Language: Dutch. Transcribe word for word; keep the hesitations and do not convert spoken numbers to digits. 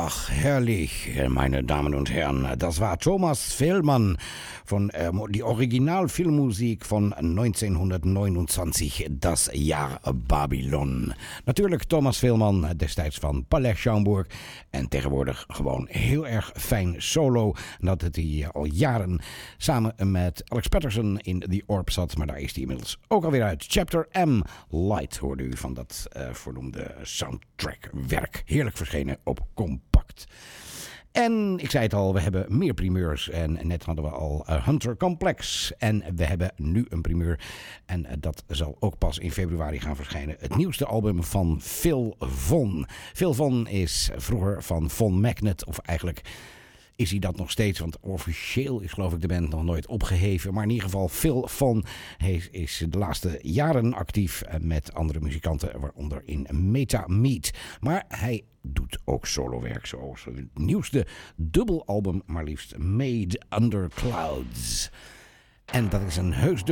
Ach, herrlich, meine Damen und Herren. Das war Thomas Fehlmann von äh, die Originalfilmmusik von neunzehnhonderdneunundzwanzig, das Jahr Babylon. Natuurlijk Thomas Fehlmann, destijds van Palais Schaumburg. En tegenwoordig gewoon heel erg fijn solo. Dat het hij al jaren samen met Alex Patterson in The Orb zat. Maar daar is hij inmiddels ook alweer uit. Chapter M, Light, hoorde u van dat uh, voornoemde soundtrackwerk. Heerlijk verschenen op Compact. En ik zei het al, we hebben meer primeurs. En net hadden we al uh, Hunter Complex. En we hebben nu een primeur. En uh, dat zal ook pas in februari gaan verschijnen. Het nieuwste album van Phil Von. Phil Von is vroeger van Von Magnet. Of eigenlijk is hij dat nog steeds. Want officieel is geloof ik de band nog nooit opgeheven. Maar in ieder geval Phil Von hij is de laatste jaren actief met andere muzikanten. Waaronder in Meta Meet. Maar hij doet ook solowerk, zoals het nieuwste dubbelalbum, maar liefst Made Under Clouds. En dat is een heus